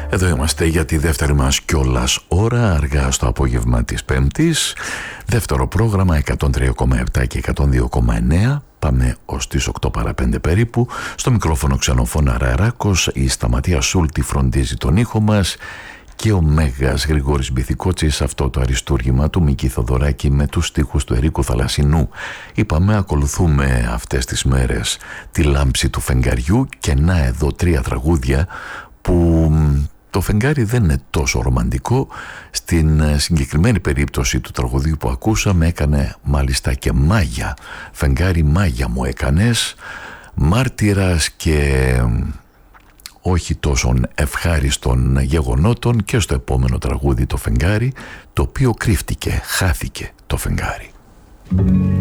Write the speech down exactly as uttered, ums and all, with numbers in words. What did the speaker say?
Εδώ είμαστε για τη δεύτερη μας κιόλας ώρα, αργά στο απόγευμα της Πέμπτης. Δεύτερο πρόγραμμα εκατόν τρία κόμμα επτά και εκατόν δύο κόμμα εννέα. Πάμε ως τις οκτώ παρά πέντε περίπου. Στο μικρόφωνο Ξενοφώνα Ραράκος, η Σταματία Σούλτη φροντίζει τον ήχο μας και ο Μέγας Γρηγόρης Μπιθικότσης αυτό το αριστούργημα του Μική Θοδωράκη με τους στίχους του Ερίκου Θαλασσινού. Είπαμε, ακολουθούμε αυτές τις μέρες τη λάμψη του φεγγαριού και να εδώ τρία τραγούδια που το φεγγάρι δεν είναι τόσο ρομαντικό. Στην συγκεκριμένη περίπτωση του τραγουδίου που ακούσαμε έκανε μάλιστα και μάγια. Φεγγάρι μάγια μου έκανες, μάρτυρας και όχι τόσο ευχάριστων γεγονότων, και στο επόμενο τραγούδι το φεγγάρι, το οποίο κρύφτηκε, χάθηκε το φεγγάρι.